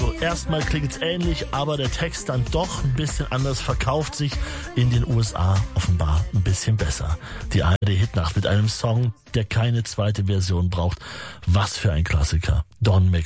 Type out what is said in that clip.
Also erstmal klingt's ähnlich, aber der Text dann doch ein bisschen anders, verkauft sich in den USA offenbar ein bisschen besser. Die ARD-Hitnacht mit einem Song, der keine zweite Version braucht. Was für ein Klassiker. Don